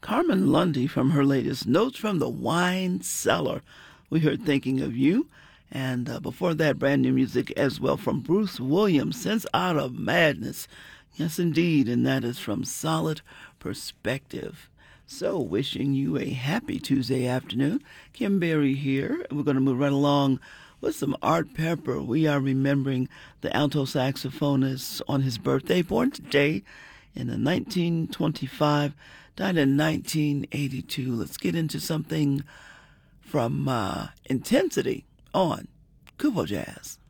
Carmen Lundy from her latest Notes from the Wine Cellar. We heard Thinking of You. And before that, brand new music as well from Bruce Williams, Sense Out of Madness. Yes, indeed. And that is from Solid Perspective. So, wishing you a happy Tuesday afternoon. Kim Berry here. We're going to move right along with some Art Pepper. We are remembering the alto saxophonist on his birthday, born today in 1925, died in 1982. Let's get into something from Intensity on Kubo Jazz.